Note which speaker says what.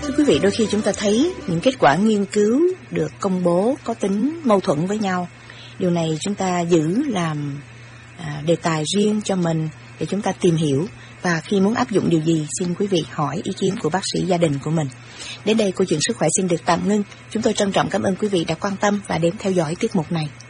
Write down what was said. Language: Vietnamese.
Speaker 1: Thưa quý vị, đôi khi chúng ta thấy những kết quả nghiên cứu được công bố có tính mâu thuẫn với nhau. Điều này chúng ta giữ làm đề tài riêng cho mình để chúng ta tìm hiểu. Và khi muốn áp dụng điều gì, xin quý vị hỏi ý kiến của bác sĩ gia đình của mình. Đến đây, câu chuyện sức khỏe xin được tạm ngưng. Chúng tôi trân trọng cảm ơn quý vị đã quan tâm và đến theo dõi tiết mục này.